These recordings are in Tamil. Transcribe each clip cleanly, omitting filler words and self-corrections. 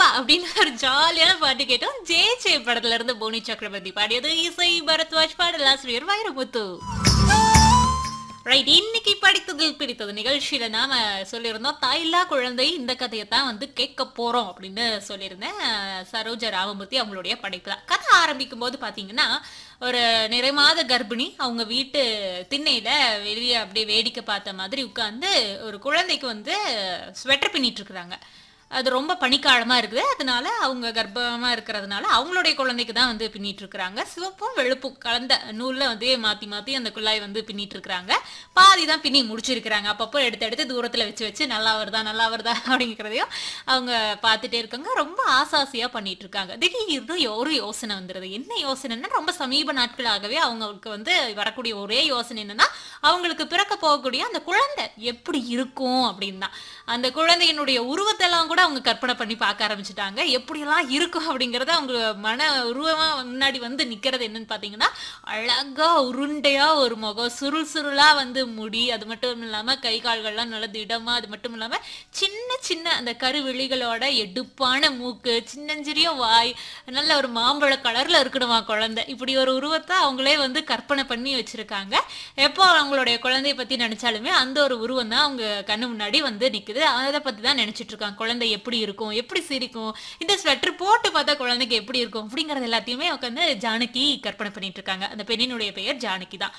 அப்பா அப்படின்னு ஒரு ஜாலியான பாட்டு கேட்டோம். ஜே ஜே படத்துல இருந்து போனி சக்கரவர்த்தி பாடியது. இசை பரத்வாஜ், பாடலாசிரியர் வைரமுத்து. ரைட், இன்னைக்கு படித்ததில் பிடித்தது நிகழ்ச்சியில நாம சொல்லியிருந்தோம் தாயில்லா குழந்தை இந்த கதையை தான் வந்து கேட்க போறோம் அப்படின்னு சொல்லியிருந்தேன். சரோஜா ராமமூர்த்தி அவங்களுடைய படைப்பு தான். கதை ஆரம்பிக்கும் போது பாத்தீங்கன்னா, ஒரு நிறைமாத கர்ப்பிணி அவங்க வீட்டு திண்ணையில வெளியே அப்படியே வேடிக்கை பார்த்த மாதிரி உட்கார்ந்து ஒரு குழந்தைக்கு வந்து ஸ்வெட்டர் பின்னிட்டு இருக்கிறாங்க. அது ரொம்ப பனிக்காலமா இருக்குது. அதனால அவங்க கர்ப்பமா இருக்கிறதுனால அவங்களுடைய குழந்தைக்கு தான் வந்து பின்னிட்டு இருக்கிறாங்க. சிவப்பும் வெளுப்பும் கலந்த நூல்ல வந்து மாத்தி மாத்தி அந்த குழாய் வந்து பின்னிட்டு இருக்கிறாங்க. பாதி தான் பின்னி முடிச்சிருக்கிறாங்க. அப்பப்போ எடுத்து எடுத்து தூரத்துல வச்சு வச்சு நல்லா வருதா அப்படிங்கிறதையும் அவங்க பார்த்துட்டே இருக்காங்க. ரொம்ப ஆசாசியா பண்ணிட்டு இருக்காங்க. திடீர்னு ஒரு யோசனை வந்துருது. என்ன யோசனைன்னா, ரொம்ப சமீப நாட்களாகவே அவங்களுக்கு வந்து வரக்கூடிய ஒரே யோசனை என்னன்னா, அவங்களுக்கு பிறக்க போகக்கூடிய அந்த குழந்தை எப்படி இருக்கும் அப்படின்னு தான். அந்த குழந்தையினுடைய உருவத்தெல்லாம் கூட அவங்க கற்பனை பண்ணி பார்க்க ஆரம்பிச்சுட்டாங்க. எப்படியெல்லாம் இருக்கும் அப்படிங்கறத அவங்க மன உருவமா முன்னாடி வந்து நிக்கிறது என்னன்னு பாத்தீங்கன்னா, அழகா உருண்டையா ஒரு முகம், சுருள் சுருளா வந்து முடி, அது மட்டும் இல்லாம கை கால்கள்லாம் நல்ல திடமா, அது மட்டும் இல்லாம சின்ன சின்ன அந்த கருவிழிகளோட எடுப்பான மூக்கு, சின்னஞ்சிறிய வாய், நல்ல ஒரு மாம்பழ கலர்ல இருக்கணுமா குழந்தை. இப்படி ஒரு உருவத்தை அவங்களே வந்து கற்பனை பண்ணி வச்சிருக்காங்க. எப்போ அவங்களுடைய குழந்தைய பத்தி நினைச்சாலுமே அந்த ஒரு உருவம் தான் அவங்க கண்ணு முன்னாடி வந்து நிக்குது. அதை பத்தி தான் நினைச்சிட்டு இருக்காங்க. குழந்தை எப்படி இருக்கும், எப்படி சிரிக்கும், இந்த ஸ்வெட்டர் போட்டு பார்த்தா குழந்தைக்கு எப்படி இருக்கும் அப்படிங்கறது எல்லாத்தையுமே உட்காந்து ஜானகி கற்பனை பண்ணிட்டு இருக்காங்க. அந்த பெண்ணினுடைய பெயர் ஜானகி தான்.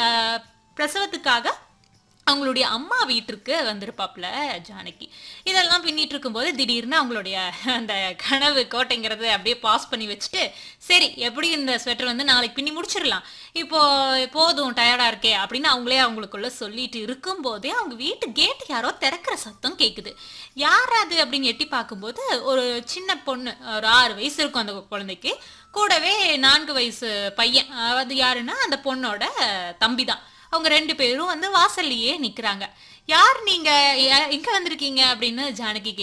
பிரசவத்துக்காக அவங்களுடைய அம்மா வீட்டிற்கு வந்திருப்பாப்ல ஜானகி. இதெல்லாம் பின்னிட்டு இருக்கும்போது திடீர்னு அவங்களுடைய அந்த கனவு கோட்டைங்கிறது அப்படியே பாஸ் பண்ணி வச்சுட்டு, சரி எப்படி இந்த ஸ்வெட்டர் வந்து நாளைக்கு பின்னி முடிச்சிடலாம், இப்போ போதும் டயர்டா இருக்கே அப்படின்னு அவங்களே அவங்களுக்குள்ள சொல்லிட்டு இருக்கும் போதே அவங்க வீட்டு கேட்டு யாரோ திறக்கிற சத்தம் கேக்குது. யார் அது அப்படின்னு எட்டி பார்க்கும்போது ஒரு சின்ன பொண்ணு, ஒரு 6 வயசு இருக்கும் அந்த குழந்தைக்கு. கூடவே 4 வயசு பையன். அது யாருன்னா அந்த பொண்ணோட தம்பி தான். அவங்க 2 பேரும் வந்து வாசல்லையே நிக்கிறாங்க. யார் நீங்க, எங்க வந்திருக்கீங்க அப்படின்னு ஜானகி